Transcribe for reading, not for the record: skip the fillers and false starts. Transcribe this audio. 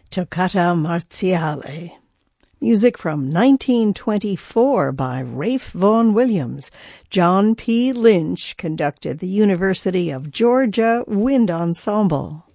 Toccata Marziale. Music from 1924 by Ralph Vaughan Williams. John P. Lynch conducted the University of Georgia Wind Ensemble.